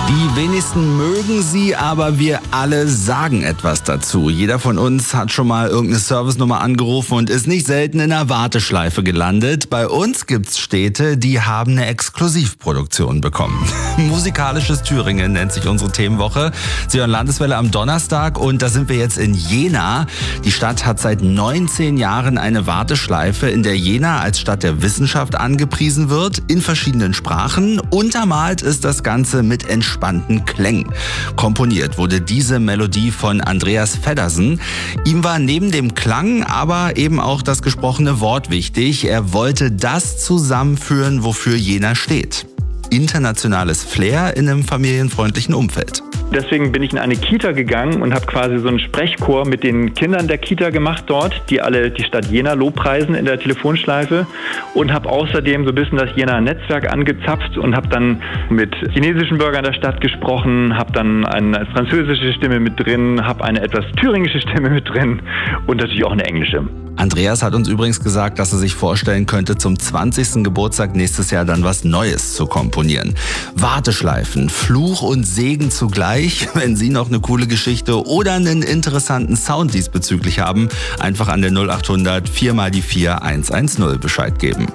Die wenigsten mögen sie, aber wir alle sagen etwas dazu. Jeder von uns hat schon mal irgendeine Servicenummer angerufen und ist nicht selten in einer Warteschleife gelandet. Bei uns gibt's Städte, die haben eine Exklusivproduktion bekommen. Musikalisches Thüringen nennt sich unsere Themenwoche. Sie hören Landeswelle am Donnerstag und da sind wir jetzt in Jena. Die Stadt hat seit 19 Jahren eine Warteschleife, in der Jena als Stadt der Wissenschaft angepriesen wird, in verschiedenen Sprachen. Untermalt ist das Ganze mit entspannten Klängen. Komponiert wurde diese Melodie von Andreas Feddersen. Ihm war neben dem Klang aber eben auch das gesprochene Wort wichtig. Er wollte das zusammenführen, wofür Jena steht. Internationales Flair in einem familienfreundlichen Umfeld. Deswegen bin ich in eine Kita gegangen und habe quasi so einen Sprechchor mit den Kindern der Kita gemacht dort, die alle die Stadt Jena lobpreisen in der Telefonschleife, und habe außerdem so ein bisschen das Jenaer Netzwerk angezapft und habe dann mit chinesischen Bürgern der Stadt gesprochen, habe dann eine französische Stimme mit drin, habe eine etwas thüringische Stimme mit drin und natürlich auch eine englische. Andreas hat uns übrigens gesagt, dass er sich vorstellen könnte, zum 20. Geburtstag nächstes Jahr dann was Neues zu komponieren. Warteschleifen, Fluch und Segen zugleich. Wenn Sie noch eine coole Geschichte oder einen interessanten Sound diesbezüglich haben, einfach an der 0800 4x4 110 Bescheid geben.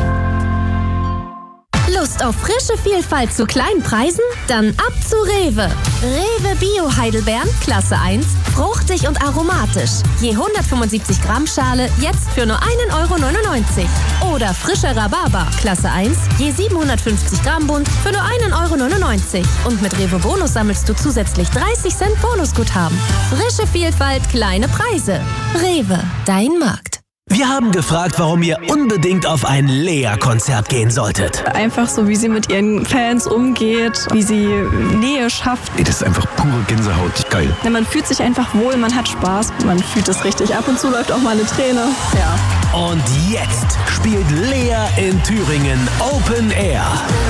Lust auf frische Vielfalt zu kleinen Preisen? Dann ab zu Rewe. Rewe Bio Heidelbeeren, Klasse 1, fruchtig und aromatisch. Je 175 Gramm Schale, jetzt für nur 1,99 €. Oder frischer Rhabarber, Klasse 1, je 750 Gramm Bund, für nur 1,99 €. Und mit Rewe Bonus sammelst du zusätzlich 30 Cent Bonusguthaben. Frische Vielfalt, kleine Preise. Rewe, dein Markt. Wir haben gefragt, warum ihr unbedingt auf ein Lea-Konzert gehen solltet. Einfach so, wie sie mit ihren Fans umgeht, wie sie Nähe schafft. Das ist einfach pure Gänsehaut. Geil. Ja, man fühlt sich einfach wohl, man hat Spaß, man fühlt es richtig. Ab und zu läuft auch mal eine Träne. Ja. Und jetzt spielt Lea in Thüringen Open Air.